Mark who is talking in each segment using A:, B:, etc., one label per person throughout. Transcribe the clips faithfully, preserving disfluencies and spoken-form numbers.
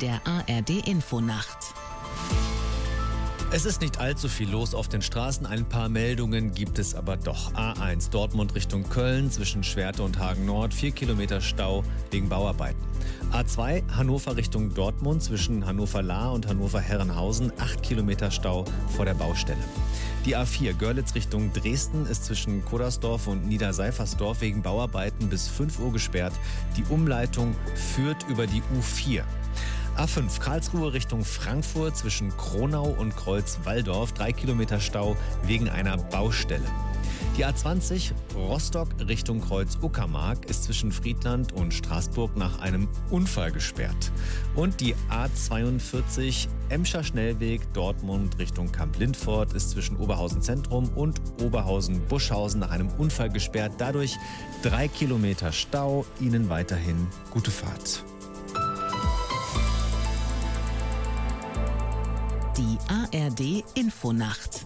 A: der A R D-Infonacht.
B: Es ist nicht allzu viel los auf den Straßen, ein paar Meldungen gibt es aber doch. A eins Dortmund Richtung Köln zwischen Schwerte und Hagen Nord, vier Kilometer Stau wegen Bauarbeiten. A zwei Hannover Richtung Dortmund zwischen Hannover-Lahr und Hannover-Herrenhausen, acht Kilometer Stau vor der Baustelle. Die A vier Görlitz Richtung Dresden ist zwischen Koddersdorf und Niederseifersdorf wegen Bauarbeiten bis fünf Uhr gesperrt. Die Umleitung führt über die U vier. A fünf Karlsruhe Richtung Frankfurt zwischen Kronau und Kreuz-Walldorf, drei Kilometer Stau wegen einer Baustelle. Die A zwanzig Rostock Richtung Kreuz-Uckermark ist zwischen Friedland und Straßburg nach einem Unfall gesperrt. Und die A zweiundvierzig Emscher Schnellweg Dortmund Richtung Kamp-Lindfort ist zwischen Oberhausen Zentrum und Oberhausen-Buschhausen nach einem Unfall gesperrt. Dadurch drei Kilometer Stau. Ihnen weiterhin gute Fahrt.
A: Die A R D-Infonacht.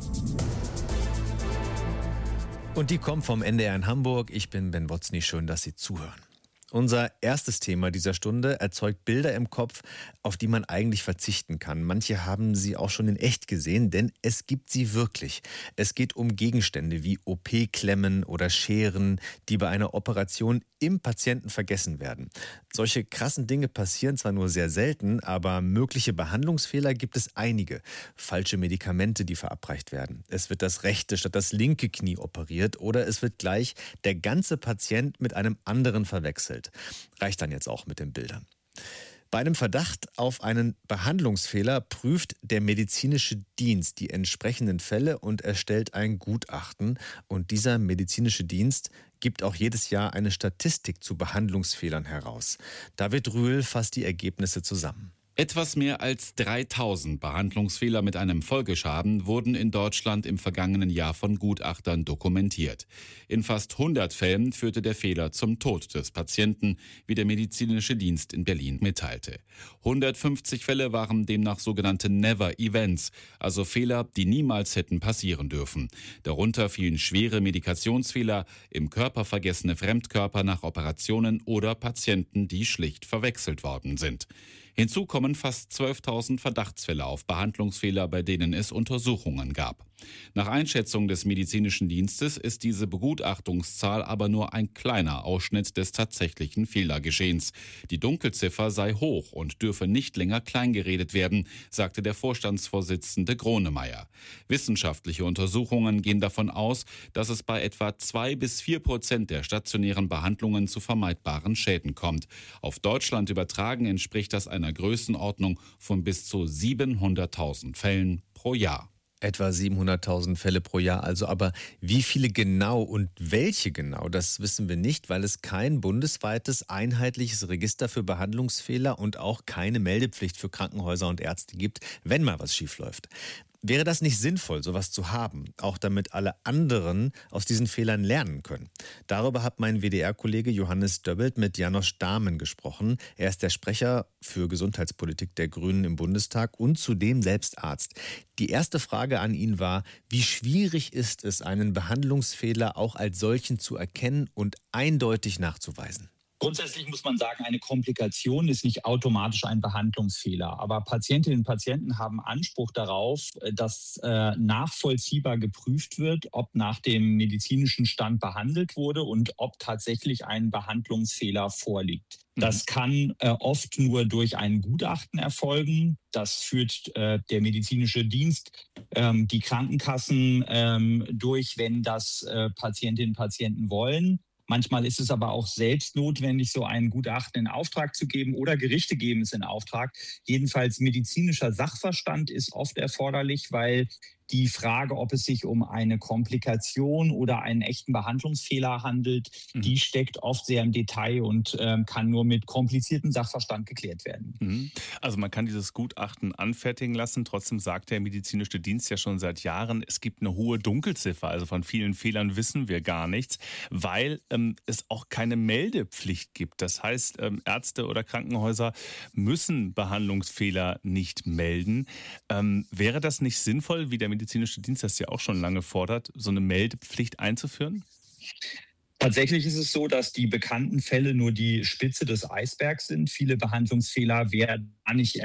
B: Und die kommt vom N D R in Hamburg. Ich bin Ben Wotzny. Schön, dass Sie zuhören. Unser erstes Thema dieser Stunde erzeugt Bilder im Kopf, auf die man eigentlich verzichten kann. Manche haben sie auch schon in echt gesehen, denn es gibt sie wirklich. Es geht um Gegenstände wie O P-Klemmen oder Scheren, die bei einer Operation im Patienten vergessen werden. Solche krassen Dinge passieren zwar nur sehr selten, aber mögliche Behandlungsfehler gibt es einige. Falsche Medikamente, die verabreicht werden. Es wird das rechte statt das linke Knie operiert oder es wird gleich der ganze Patient mit einem anderen verwechselt. Reicht dann jetzt auch mit den Bildern. Bei einem Verdacht auf einen Behandlungsfehler prüft der medizinische Dienst die entsprechenden Fälle und erstellt ein Gutachten. Und dieser medizinische Dienst gibt auch jedes Jahr eine Statistik zu Behandlungsfehlern heraus. David Rühl fasst die Ergebnisse zusammen.
C: Etwas mehr als dreitausend Behandlungsfehler mit einem Folgeschaden wurden in Deutschland im vergangenen Jahr von Gutachtern dokumentiert. In fast hundert Fällen führte der Fehler zum Tod des Patienten, wie der medizinische Dienst in Berlin mitteilte. hundertfünfzig Fälle waren demnach sogenannte Never Events, also Fehler, die niemals hätten passieren dürfen. Darunter fielen schwere Medikationsfehler, im Körper vergessene Fremdkörper nach Operationen oder Patienten, die schlicht verwechselt worden sind. Hinzu kommen fast zwölftausend Verdachtsfälle auf Behandlungsfehler, bei denen es Untersuchungen gab. Nach Einschätzung des medizinischen Dienstes ist diese Begutachtungszahl aber nur ein kleiner Ausschnitt des tatsächlichen Fehlergeschehens. Die Dunkelziffer sei hoch und dürfe nicht länger kleingeredet werden, sagte der Vorstandsvorsitzende Gronemeyer. Wissenschaftliche Untersuchungen gehen davon aus, dass es bei etwa zwei bis vier Prozent der stationären Behandlungen zu vermeidbaren Schäden kommt. Auf Deutschland übertragen entspricht das einer Größenordnung von bis zu siebenhunderttausend Fällen pro Jahr.
B: Etwa siebenhunderttausend Fälle pro Jahr also, aber wie viele genau und welche genau, das wissen wir nicht, weil es kein bundesweites einheitliches Register für Behandlungsfehler und auch keine Meldepflicht für Krankenhäuser und Ärzte gibt, wenn mal was schiefläuft. Wäre das nicht sinnvoll, sowas zu haben, auch damit alle anderen aus diesen Fehlern lernen können? Darüber hat mein W D R-Kollege Johannes Döbbelt mit Janosch Dahmen gesprochen. Er ist der Sprecher für Gesundheitspolitik der Grünen im Bundestag und zudem selbst Arzt. Die erste Frage an ihn war, wie schwierig ist es, einen Behandlungsfehler auch als solchen zu erkennen und eindeutig nachzuweisen?
D: Grundsätzlich muss man sagen, eine Komplikation ist nicht automatisch ein Behandlungsfehler. Aber Patientinnen und Patienten haben Anspruch darauf, dass äh, nachvollziehbar geprüft wird, ob nach dem medizinischen Stand behandelt wurde und ob tatsächlich ein Behandlungsfehler vorliegt. Das kann äh, oft nur durch ein Gutachten erfolgen. Das führt äh, der medizinische Dienst, ähm, die Krankenkassen ähm, durch, wenn das äh, Patientinnen und Patienten wollen. Manchmal ist es aber auch selbst notwendig, so ein Gutachten in Auftrag zu geben oder Gerichte geben es in Auftrag. Jedenfalls medizinischer Sachverstand ist oft erforderlich, weil die Frage, ob es sich um eine Komplikation oder einen echten Behandlungsfehler handelt, mhm. die steckt oft sehr im Detail und ähm, kann nur mit kompliziertem Sachverstand geklärt werden.
E: Mhm. Also man kann dieses Gutachten anfertigen lassen. Trotzdem sagt der medizinische Dienst ja schon seit Jahren, es gibt eine hohe Dunkelziffer. Also von vielen Fehlern wissen wir gar nichts, weil ähm, es auch keine Meldepflicht gibt. Das heißt, ähm, Ärzte oder Krankenhäuser müssen Behandlungsfehler nicht melden. Ähm, wäre das nicht sinnvoll, wie der medizinische Dienst das ja auch schon lange fordert, so eine Meldepflicht einzuführen?
D: Tatsächlich ist es so, dass die bekannten Fälle nur die Spitze des Eisbergs sind. Viele Behandlungsfehler werden gar nicht